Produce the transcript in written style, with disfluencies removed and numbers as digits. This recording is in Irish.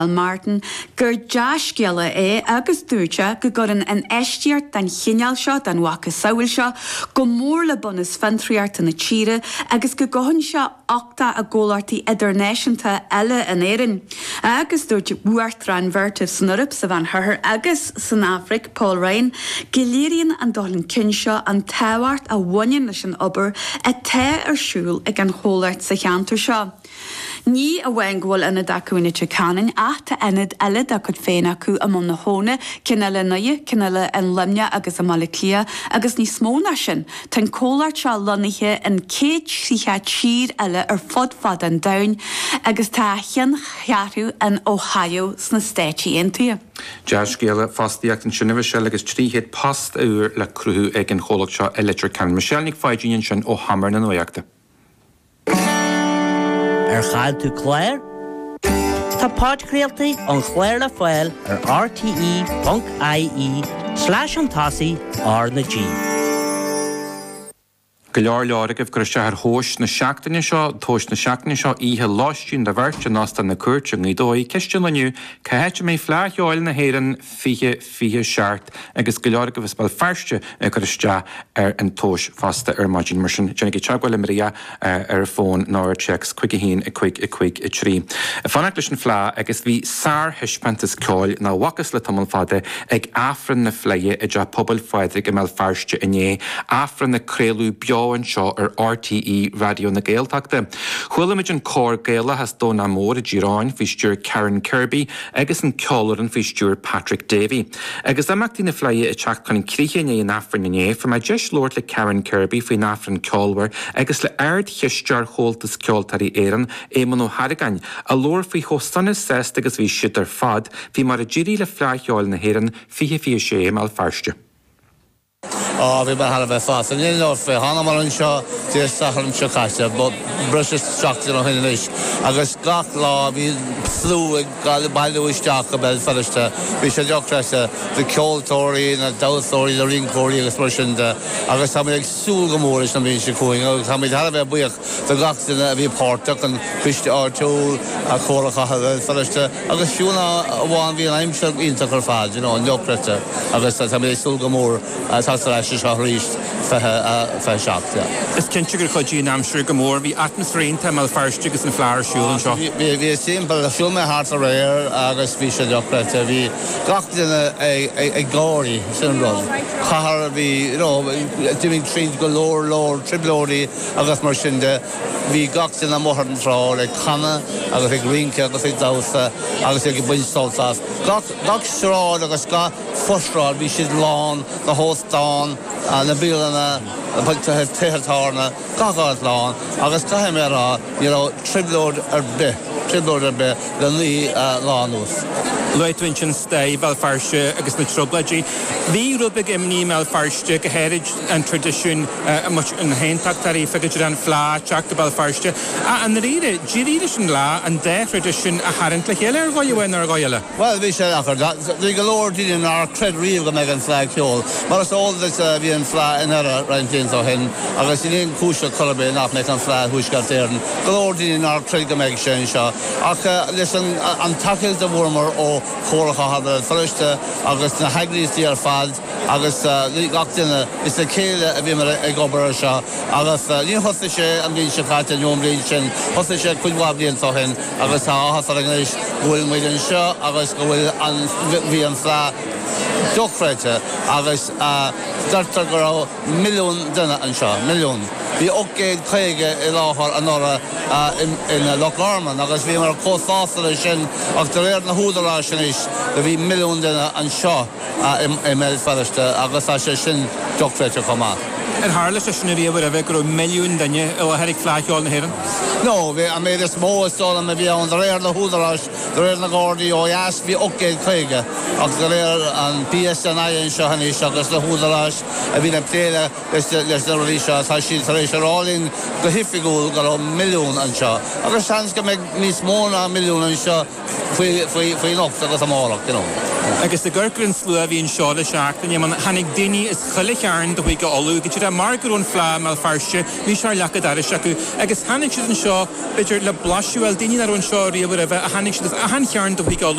Martin gur deasciala agus dúirte go gurran an eisteart den chineal seo den wacha saoil seo go mór le bunas fantriart na tíre agus go gohann seo achta a ggólartaí idirnáisiúnta eile an éireann. Agus dúirt buartran vertih san Eorp sa bhain Tharthar agus san Afric Paul Ryan giléiríonn an dólann cin seo an táhairt a bhain leis an obair a té arsúil ag an chóláirt sa cheantar seo. Ní a bhain ghfuil ina dacuine Canan ta enid eile da chud féin acu amón na hóna cin eile nuie, cin eile an limne agus a mala clia agus ní smóna sin tan cóláirt seo lonithe an céad síthe tír eile ar fod an dain agus tá chean chearú an Ohio sna Stáití Aontaithe. Deas Géala fástaíocht an sinna bhise agus tríhéad past uair le cruthú ag an chólacht seo eile Canan. Michelle Nic Fáidíonn sin ó Hamar na Nuachta. Chael tú Claire? Tá páidcréaltaí an Chléir le Fáil ar rte.ie/an-tasaí na G. Go leor leoragah gur ar thós na seachtaine seo, thós na seachtaine seo ihe láistín de bheirt an nás na cuairt an ídóí ceiste leniu caite mé fleáil na héireann fiche seart agus go leoragah is bal fearste gur iste ar an tós fasta ar maidin mar sin. Jenna teagháil Maria ar fón náir checks chuig hín i chuig trí. Fannacht leis an flá agus bhí sár heispentas ceáil ná wachas le tamil fada ag afran na phléie i dtá pobal fáidig i mé fearste inné, afran na créalú beáin seo ar RTE radio na Gaeltachta. Chuilimid an cór Gaela has dó na mór a Giráin fí stúr Karen Kirby agus an ceolaran fí stúr Patrick Davy. Agus amachtaí na phléie i teach chun críche in afran inné for my deis Lord le Karen Kirby fí afran ceolhar agus le aird chistear chóltas ceoltarí éireann éman ó Haragain a lór fí hóstanna sest agus bhí siad ar fad fí mar a ddírí le phleáil na héireann fiche sé mal fearste. We ben half fast. En in of Hannah Malanshaw, the Saharan Chakasha, but brushes structure on Hinish. Agus Gak Law, we flew by the wish Jacobel Fellista, we should Jockressa, the Cold Tory and the Dow Tory, the Ring Tory, the Russian, Agus Hamid Sulgamorish, and Mish going out, Hamid Halava Buick, the Gaks in the Portuck and Fish Arto, a Koraka Fellista, Agus Shuna, one being I'm sure interfad, you know, and Jockressa, Agus Hamid Sulgamor, as Hasrash. Is Kentucky Cogy Namshire Gamor, the atmosphere in Tamal Farstigus and Flower Shul and Shop? We simple, the film hearts are rare, August Fisher Doctor, we got in a gory syndrome. Kahar, we, you know, doing trains galore, triplori, August Marshinde, we got in a modern throw, like Kana, August a green cat, August a Dausa, August a Bunch Salsas. Got straw, August got first rod, we should lawn, the host down. Na bílana to have Teharna, Gagard lawn, August Tahemera, you know, triplord be, the Lee Lanus. Leitwinchen stay Belfarste agus na Trublaji. The Rubig Imni Melfarste, a heritage and tradition, much in Haintaktari, Figajan Fla, Jack the Belfarste. And the reader, Giridishan La, and their tradition, a Harentla Hiller, Goyawin or Goyala. Well, we shall after that. The Galore did in our cred real the Megan flag hill. But it's all this being flat in her rentings of him. I was in Kusha Colorbe, not making flat, who's got there. Galore did in our trade the Meg Shenshaw. Listen, and tackle the warmer or Chorcha had the first August na Haglis dear fad August Gactina is the Kale of Immer a Gobersha August Lin Hostisha and Lin Shakat and Yom Linchin Hostisha could wabli for him August Hasaranish will Maiden Shaw August will and Vian Fla Docfrete August Dartagaro million dinner and Shaw million. The okay Craig Lahar another in Lochgarman, August we were co station of the Rare Hudalash, the V million and Shaw in Melfast, August Shin Doctor to come out. And Harless is nearly over a million than you or Herrick Flash on here. No, I made a small stone maybe on the Rare Hudalash, the Rare Gordy, or asked me okay Craig of the Rare and PSNI and Shahanish, August the Hudalash, I've been a player, there's the Risha, Hashid, all in the Hiffigo got a million and Shaw. Other chance can make me small a million and Shaw. Free enough, that's a more, you know. Agus de gurcurn slua hín seo le seachtain, man hanig daine is chuile chearn do chuige olú, go tíad margurún flá mal farste, hí sear lecha dar seacu, agus hanig si an seo beidir le blasúil daine ar an seo riamh a hanig si a han chearn do chuige olú